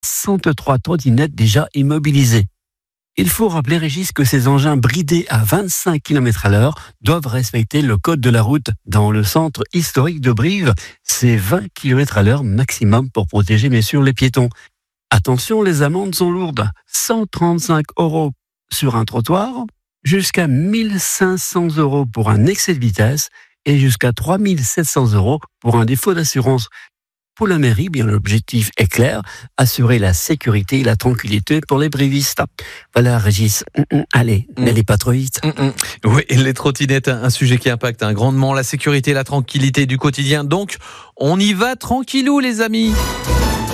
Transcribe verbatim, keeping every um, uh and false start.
soixante-trois trottinettes déjà immobilisées. Il faut rappeler, Régis, que ces engins bridés à vingt-cinq kilomètres à l'heure doivent respecter le code de la route. Dans le centre historique de Brive, c'est vingt kilomètres à l'heure maximum pour protéger bien sûr les piétons. Attention, les amendes sont lourdes. cent trente-cinq euros sur un trottoir, jusqu'à mille cinq cents euros pour un excès de vitesse et jusqu'à trois mille sept cents euros pour un défaut d'assurance. Pour la mairie, bien l'objectif est clair, assurer la sécurité et la tranquillité pour les brivistes. Voilà, Régis. Mmh, mmh, allez, mmh. n'allez pas trop vite. Mmh, mmh. Oui, les trottinettes, un sujet qui impacte hein, grandement la sécurité et la tranquillité du quotidien. Donc, on y va tranquillou, les amis.